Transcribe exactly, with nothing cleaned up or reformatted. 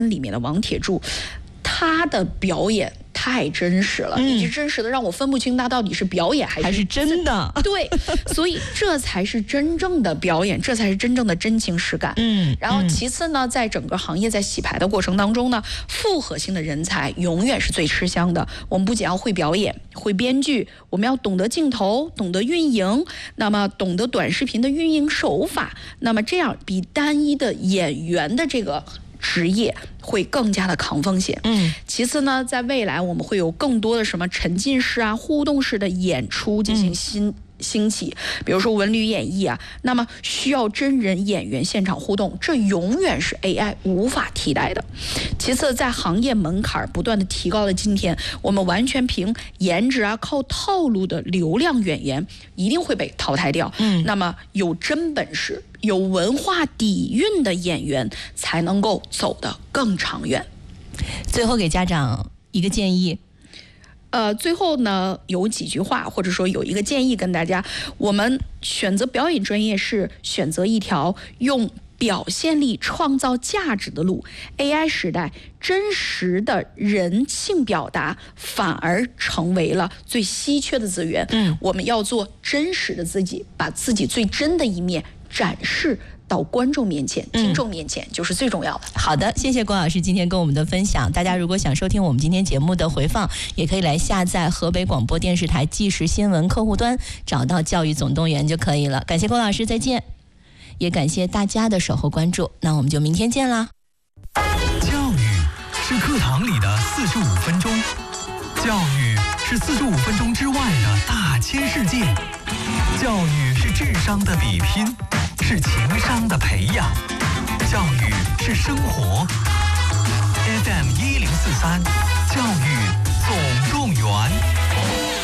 里面的王铁柱，他的表演太真实了，以及真实的让我分不清他到底是表演还是还是真的。 对，所以这才是真正的表演，这才是真正的真情实感。 嗯， 然后其次呢，在整个行业在洗牌的过程当中呢，复合性的人才永远是最吃香的。我们不仅要会表演、会编剧，我们要懂得镜头、懂得运营，那么懂得短视频的运营手法，那么这样比单一的演员的这个职业会更加的抗风险。 嗯， 其次呢，在未来我们会有更多的什么沉浸式啊、互动式的演出进行新。嗯兴起，比如说文旅演绎啊，那么需要真人演员现场互动，这永远是 A I 无法替代的。其次，在行业门槛不断的提高的今天，我们完全凭颜值啊、靠套路的流量演员一定会被淘汰掉。 嗯， 那么有真本事、有文化底蕴的演员才能够走得更长远。 最后给家长一个建议。 呃，最后呢，有几句话，或者说有一个建议跟大家：我们选择表演专业是选择一条用表现力创造价值的路。A I 时代，真实的人性表达反而成为了最稀缺的资源。 嗯， 我们要做真实的自己，把自己最真的一面展示到观众面前、听众面前，就是最重要的。 好的，谢谢郭老师今天跟我们的分享。大家如果想收听我们今天节目的回放，也可以来下载河北广播电视台即时新闻客户端，找到教育总动员就可以了。感谢郭老师，再见。也感谢大家的守候关注，那我们就明天见啦。 教育是课堂里的四十五分钟，教育是四十五分钟之外的大千世界，教育是智商的比拼，是情商的培养，教育是生活。F M 一零四三，教育